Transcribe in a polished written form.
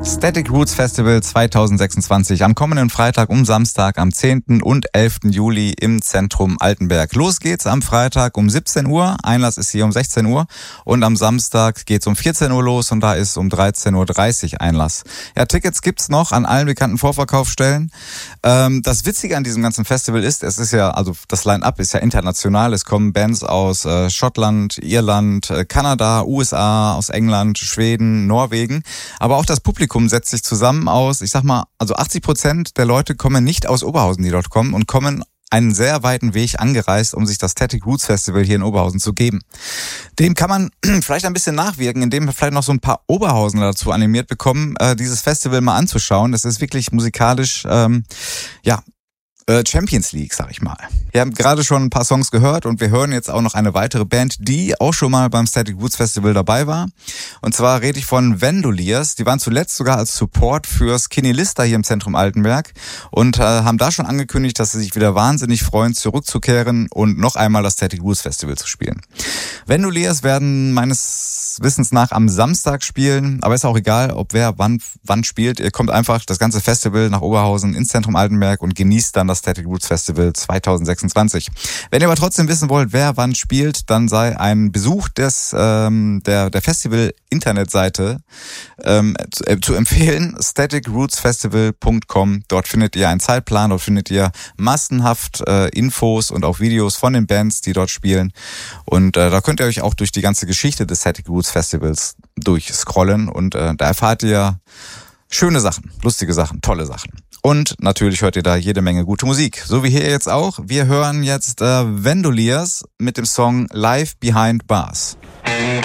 Static Roots Festival 2026 am kommenden Freitag und Samstag am 10. und 11. Juli im Zentrum Altenberg. Los geht's am Freitag um 17 Uhr, Einlass ist hier um 16 Uhr und am Samstag geht's um 14 Uhr los und da ist um 13.30 Uhr Einlass. Ja, Tickets gibt's noch an allen bekannten Vorverkaufsstellen. Das Witzige an diesem ganzen Festival ist, es ist ja, also das Line-Up ist ja international, es kommen Bands aus Schottland, Irland, Kanada, USA, aus England, Schweden, Norwegen, aber auch das Publikum setzt sich zusammen aus, ich sag mal, also 80% der Leute kommen nicht aus Oberhausen, die dort kommen und kommen einen sehr weiten Weg angereist, um sich das Static Roots Festival hier in Oberhausen zu geben. Dem kann man vielleicht ein bisschen nachwirken, indem wir vielleicht noch so ein paar Oberhausener dazu animiert bekommen, dieses Festival mal anzuschauen. Das ist wirklich musikalisch, Champions League, sag ich mal. Wir haben gerade schon ein paar Songs gehört und wir hören jetzt auch noch eine weitere Band, die auch schon mal beim Static Roots Festival dabei war. Und zwar rede ich von Vandoliers. Die waren zuletzt sogar als Support für Skinny Lister hier im Zentrum Altenberg und haben da schon angekündigt, dass sie sich wieder wahnsinnig freuen, zurückzukehren und noch einmal das Static Roots Festival zu spielen. Vandoliers werden meines Wissens nach am Samstag spielen, aber ist auch egal, ob wer wann spielt. Ihr kommt einfach das ganze Festival nach Oberhausen ins Zentrum Altenberg und genießt dann das Static Roots Festival 2026. Wenn ihr aber trotzdem wissen wollt, wer wann spielt, dann sei ein Besuch der Festival-Internetseite zu empfehlen, staticrootsfestival.com. Dort findet ihr einen Zeitplan, dort findet ihr massenhaft Infos und auch Videos von den Bands, die dort spielen. Und da könnt ihr euch auch durch die ganze Geschichte des Static Roots Festivals durchscrollen und da erfahrt ihr schöne Sachen, lustige Sachen, tolle Sachen. Und natürlich hört ihr da jede Menge gute Musik. So wie hier jetzt auch. Wir hören jetzt Vandoliers mit dem Song Live Behind Bars.